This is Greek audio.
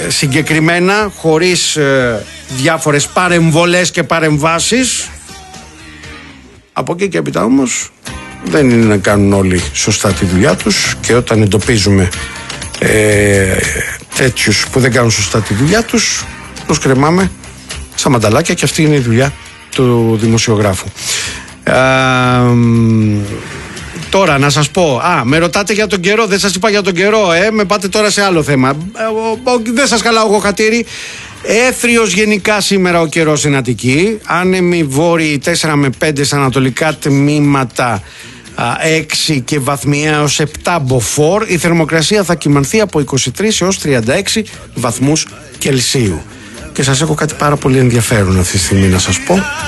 συγκεκριμένα, χωρίς διάφορες παρεμβολές και παρεμβάσεις. Από εκεί και έπειτα όμως δεν είναι να κάνουν όλοι σωστά τη δουλειά τους, και όταν εντοπίζουμε τέτοιους που δεν κάνουν σωστά τη δουλειά τους, τους κρεμάμε στα μανταλάκια, και αυτή είναι η δουλειά του δημοσιογράφου. Τώρα να σας πω, με ρωτάτε για τον καιρό, δεν σας είπα για τον καιρό, με πάτε τώρα σε άλλο θέμα. Δεν σας χαλάω εγώ χατήρι. Έθριος γενικά σήμερα ο καιρός στην Αττική. Άνεμοι βόρειοι 4 με 5 στα ανατολικά τμήματα, 6 και βαθμιαία έως 7 μποφόρ. Η θερμοκρασία θα κυμανθεί από 23 έως 36 βαθμούς Κελσίου. Και σας έχω κάτι πάρα πολύ ενδιαφέρον αυτή τη στιγμή να σας πω.